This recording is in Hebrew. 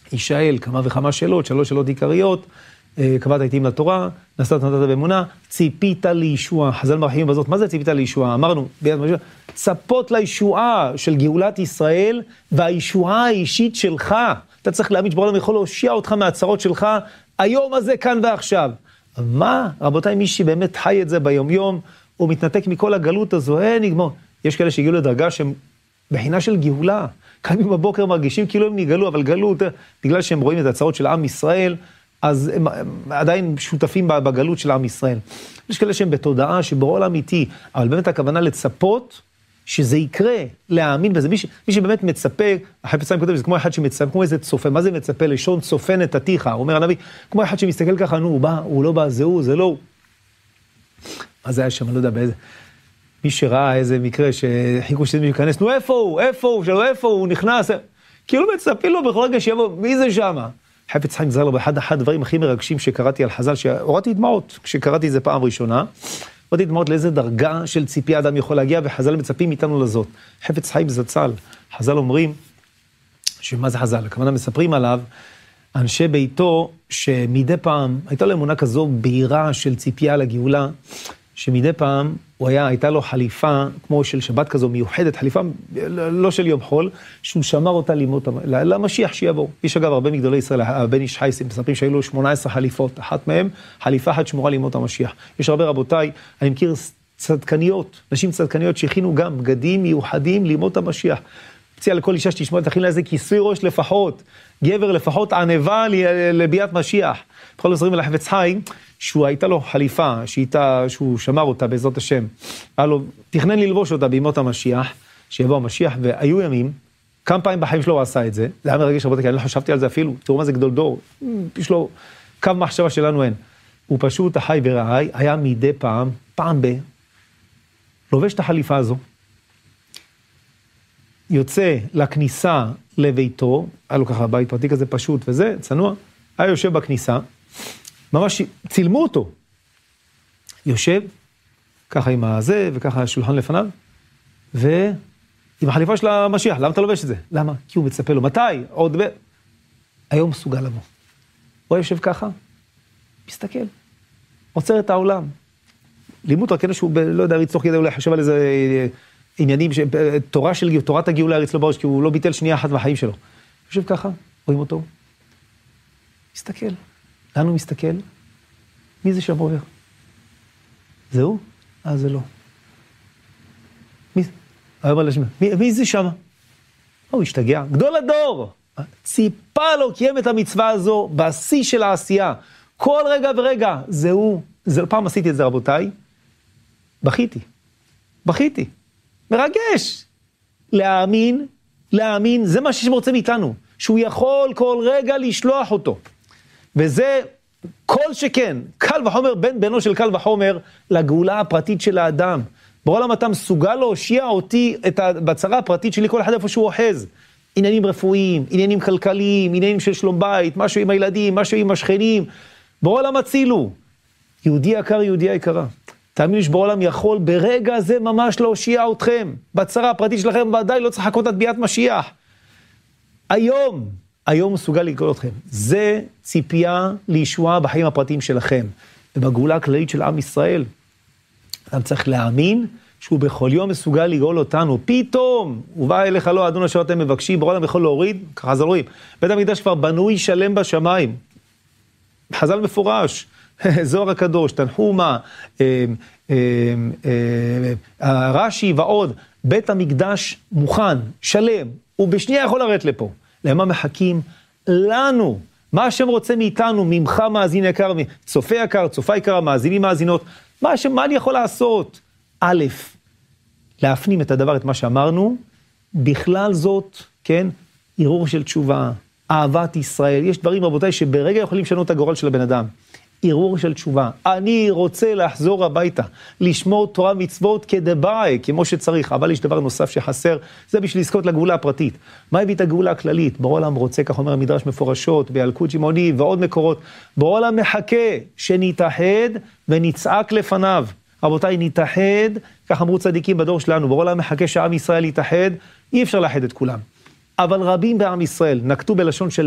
ישאל כמה וכמה שאלות, 3 שאלות עיקריות, קבעת עתים לתורה, נשאת נתת באמונה, ציפית לישועה. חז"ל מרחיבים בזאת, מה זה ציפית לישועה? אמרנו, צפות לישועה של גאולת ישראל, והישועה האישית שלך. אתה צריך להאמין שבורא העולם יכול להושיע אותך מהצרות שלך, היום הזה כאן ועכשיו. מה? רבותיי, מי שבאמת חי את זה ביום יום, הוא מתנתק מכל הגלות הזו, נגמור. יש כאלה שהגיעו לדרגה שהם בחינה של גאולה. קמים בבוקר מרגישים כאילו הם נגלו, אבל גלות, בגלל שהם רואים את הצרות של עם ישראל, אז הם עדיין שותפים בגלות של עם ישראל. יש כאלה שהם בתודעה שבורא עולם איתי, אבל באמת הכוונה לצפות שזה יקרה, להאמין בזה. מי שבאמת מצפה, החפץ חיים כותב, זה כמו אחד שמצפה, כמו איזה צופה. מה זה מצפה? לשון צופה נתתיך, אומר הנביא, כמו אחד שמסתכל ככה, נו, הוא בא, הוא לא בא, זה לא. מה זה היה שם, אני לא יודע באיזה. מי שראה איזה מקרה שחיכו שזה מי שכנס, נו, איפה הוא, הוא נכנס, כאילו מצפים לו בכל רגע שיבוא, מי זה שמה? חפץ חיים ז"ל, באחד הדברים הכי מרגשים שקראתי על חז"ל, שהורדתי דמעות, כשקראתי את זה פעם ראשונה, הורדתי דמעות לאיזה דרגה של ציפי אדם יכול להגיע, וחז"ל מצפים איתנו לזאת. חפץ חיים זצ"ל, חז"ל אומרים, שמה זה חז"ל? הכוונה מספרים עליו, אנשי ביתו, שמדי פעם, הייתה לו אמונה כזו בהירה של ציפייה לגאולה, שמדי פעם הייתה לו חליפה, כמו של שבת כזו מיוחדת, חליפה לא של יום חול, שהוא שמר אותה למשיח שיבוא. יש אגב הרבה מגדולי ישראל, הבן איש חייסים, מספרים שהיו לו 18 חליפות, אחת מהם, חליפה אחת שמורה לימות המשיח. יש הרבה רבותיי, אני מכיר צדקניות, נשים צדקניות שהכינו גם בגדים מיוחדים לימות המשיח. מציע לכל אישה שתשמע, תכין לה איזה כיסוי ראש לפחות, גבר לפחות ענבה לביאת משיח. בכל עוזרים אל החפץ חיים, שהוא הייתה לו חליפה, שהוא שמר אותה בעזרת השם. היה לו, תכנן ללבוש אותה בימות המשיח, שיבוא המשיח, והיו ימים, כמה פעמים בחיים שלו הוא עשה את זה, זה היה מרגש רבותיי, אני לא חשבתי על זה אפילו, תראו מה זה גדול דור, יש לו קו מחשבה שלנו אין. הוא פשוט, החי ורעי, היה מדי פעם לובש את החליפה הזו, יוצא לכניסה לביתו, היה לו ככה בית פרטי כזה פשוט וזה, צנוע, היה יושב בכניסה, ממש צילמו אותו, יושב, ככה עם הזה וככה השולחן לפניו, ועם החליפה של המשיח, למה אתה לובש את זה? למה? כי הוא מצפה לו, מתי? היום מסוגל לבוא. הוא יושב ככה, מסתכל, עוצר את העולם, לימוד רק שהוא לא יודע, ריץ תוך כדי אולי חושב על איזה עניינים, תורת הגאולה הריץ לו בראש, כי הוא לא ביטל שנייה אחת בחיים שלו. יושב ככה, רואים אותו, מסתכל. לאן הוא מסתכל? מי זה שם עובר? זהו? זה לא. מי זה שם? הוא השתגע. גדול הדור! ציפה לו, קיים את המצווה הזו, בשיא של העשייה. כל רגע ורגע, זהו. פעם עשיתי את זה רבותיי. בכיתי. מרגש. להאמין, זה מה שרוצה מאיתנו. שהוא יכול כל רגע לשלוח אותו. וזה כל שכן, קל וחומר, בנו של קל וחומר, לגאולה הפרטית של האדם. בעולם אתה מסוגל להושיע אותי בצרה הפרטית שלי, כל אחד איפה שהוא אוחז. עניינים רפואיים, עניינים כלכליים, עניינים של שלום בית, משהו עם הילדים, משהו עם השכנים. בעולם הצילו. יהודי יקר, יהודי יקרה. תאמינו שבעולם יכול ברגע הזה ממש להושיע אתכם. בצרה הפרטית שלכם ודאי לא צריך לחכות עד ביאת משיח. היום מסוגל לגאול אתכם. זה ציפייה לישועה בחיים הפרטיים שלכם. ובגאולה הכללית של עם ישראל, אדם צריך להאמין שהוא בכל יום מסוגל לגאול אותנו. פתאום, ובא אליך לא, אדון אשר אתם מבקשים, בעולם יכול להוריד, ככה חז"ל רואים. בית המקדש כבר בנוי שלם בשמיים. חז"ל מפורש, זוהר הקדוש, תנחומה, רש"י ועוד, בית המקדש מוכן, שלם, ובשנייה יכול לרדת לפה. למה מחכים? לנו. מה השם רוצה מאיתנו, ממך מאזין יקר, צופה יקר, צופה יקרה, מאזינים מאזינות. מה אני יכול לעשות? א', להפנים את הדבר, את מה שאמרנו, בכלל זאת, כן, ערעור של תשובה, אהבת ישראל. יש דברים רבותיי שברגע יכולים לשנות את הגורל של הבן אדם. ערעור של תשובה. אני רוצה לחזור הביתה, לשמור תורה מצוות כדבעי, כמו שצריך, אבל יש דבר נוסף שחסר, זה בשביל לזכות לגאולה הפרטית. מה הביא את הגאולה הכללית? בורא עולם רוצה, כך אומר המדרש מפורשות, בילקוט שמעוני ועוד מקורות, בורא עולם מחכה שנתאחד ונצעק לפניו. רבותיי, נתאחד, כך אמרו צדיקים בדור שלנו, בורא עולם מחכה שעם ישראל יתאחד, אי אפשר לאחד את כולם. אבל רבים בעם ישראל נקטו בלשון של